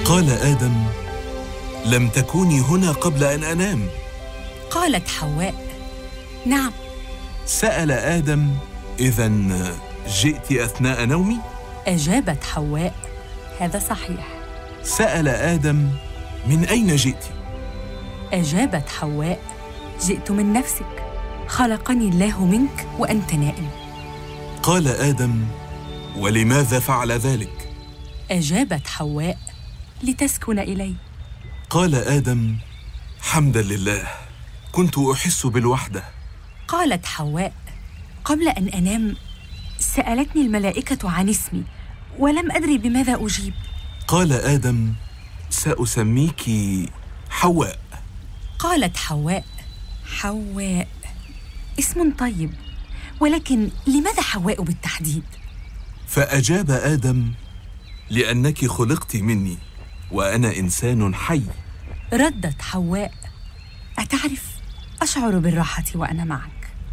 قال آدم: لم تكوني هنا قبل أن أنام. قالت حواء: نعم. سأل آدم: إذن جئت أثناء نومي؟ أجابت حواء: هذا صحيح. سأل آدم: من أين جئت؟ أجابت حواء: جئت من نفسك، خلقني الله منك وأنت نائم. قال آدم: ولماذا فعل ذلك؟ أجابت حواء: لتسكن إلي. قال آدم: حمداً لله، كنت أحس بالوحدة. قالت حواء: قبل أن أنام سألتني الملائكة عن اسمي ولم أدري بماذا أجيب. قال آدم: سأسميك حواء. قالت حواء: حواء اسم طيب، ولكن لماذا حواء بالتحديد؟ فأجاب آدم: لأنك خلقت مني وأنا إنسان حي. ردت حواء: أتعرف، أشعر بالراحة وأنا معك.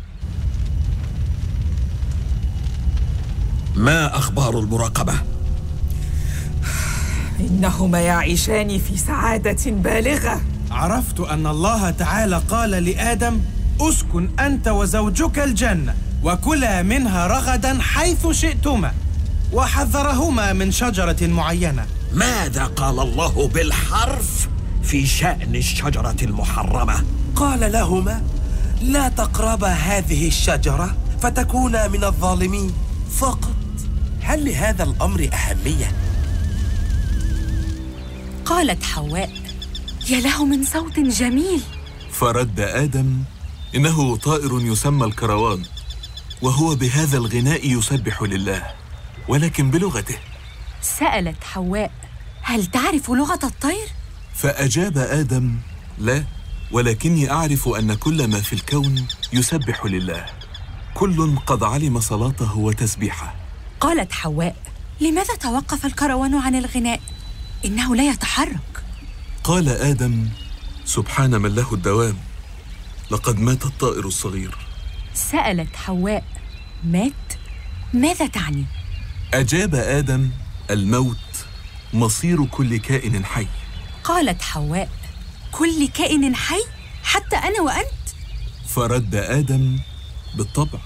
ما أخبار المراقبة؟ إنهما يعيشان في سعادة بالغة. عرفت أن الله تعالى قال لآدم: أسكن أنت وزوجك الجنة وكلا منها رغدا حيث شئتما، وحذرهما من شجرة معينة. ماذا قال الله بالحرف في شأن الشجرة المحرمة؟ قال لهما: لا تقربا هذه الشجرة فتكونا من الظالمين فقط. هل لهذا الأمر أهمية؟ قالت حواء: يا له من صوت جميل. فرد آدم: إنه طائر يسمى الكروان، وهو بهذا الغناء يسبح لله، ولكن بلغته. سألت حواء: هل تعرف لغة الطير؟ فأجاب آدم: لا، ولكني أعرف أن كل ما في الكون يسبح لله، كل قد علم صلاته وتسبيحه. قالت حواء: لماذا توقف الكروان عن الغناء؟ إنه لا يتحرك. قال آدم: سبحان من له الدوام، لقد مات الطائر الصغير. سألت حواء: مات؟ ماذا تعني؟ أجاب آدم: الموت مصير كل كائن حي. قالت حواء: كل كائن حي؟ حتى أنا وأنت؟ فرد آدم: بالطبع.